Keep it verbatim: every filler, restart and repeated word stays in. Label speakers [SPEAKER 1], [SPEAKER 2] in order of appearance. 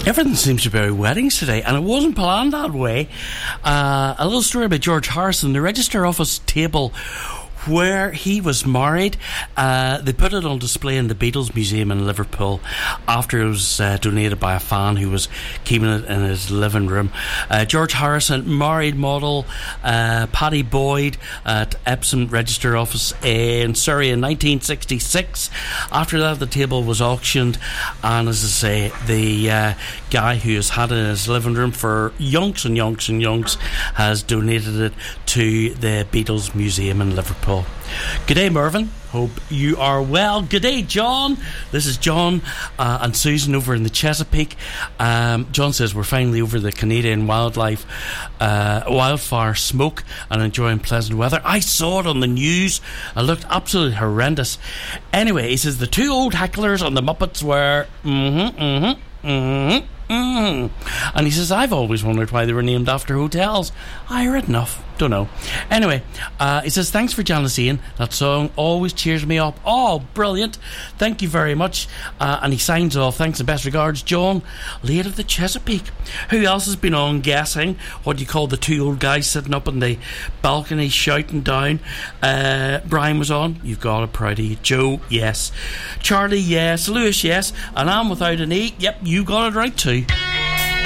[SPEAKER 1] Everything seems to be about weddings today, and it wasn't planned that way. Uh, a little story about George Harrison. The Register Office table where he was married, uh, they put it on display in the Beatles Museum in Liverpool after it was uh, donated by a fan who was keeping it in his living room. uh, George Harrison married model uh, Patty Boyd at Epsom Register Office in Surrey in nineteen sixty-six. After that, the table was auctioned, and as I say, the uh, guy who has had it in his living room for yonks and yonks and yonks has donated it to the Beatles Museum in Liverpool. G'day, Mervyn. Hope you are well. G'day, John. This is John uh, and Susan over in the Chesapeake. Um, John says we're finally over the Canadian wildlife uh, wildfire smoke and enjoying pleasant weather. I saw it on the news. It looked absolutely horrendous. Anyway, he says the two old hecklers on the Muppets were mm-hmm, mm-hmm, mm-hmm. Mm. And he says, I've always wondered why they were named after hotels. I read enough. Don't know. Anyway, uh, he says, thanks for Janice Ian. That song always cheers me up. Oh, brilliant. Thank you very much. Uh, and he signs off, thanks and best regards, John, late of the Chesapeake. Who else has been on guessing what you call the two old guys sitting up on the balcony shouting down? Uh, Brian was on. You've got it, proud of you. Joe, yes. Charlie, yes. Lewis, yes. And I'm without an E. Yep, you got it right too.